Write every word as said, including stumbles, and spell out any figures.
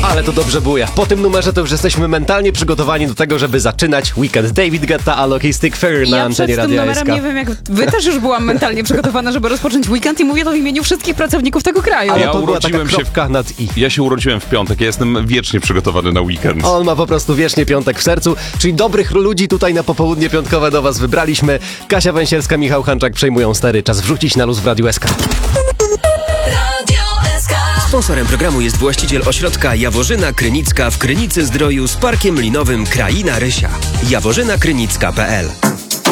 Ale to dobrze buja. Po tym numerze to już jesteśmy mentalnie przygotowani do tego, żeby zaczynać weekend. David Guetta, Alok i Stick Fairy na ja antenie przed tym Radia S numerem K. nie wiem jak wy też już byłam mentalnie przygotowana, żeby rozpocząć weekend i mówię to w imieniu wszystkich pracowników tego kraju. Ale Ja to była taka urodziłem się- kropka nad i. Ja się urodziłem w piątek, ja jestem wiecznie przygotowany na weekend. On ma po prostu wiecznie piątek w sercu, czyli dobrych ludzi tutaj na popołudnie piątkowe do was wybraliśmy. Kasia Węsierska, Michał Hanczak przejmują stery. Czas wrzucić na luz w Radiu S K. Sponsorem programu jest właściciel ośrodka Jaworzyna Krynicka w Krynicy Zdroju z Parkiem Linowym Kraina Rysia. jaworzyna krynicka kropka p l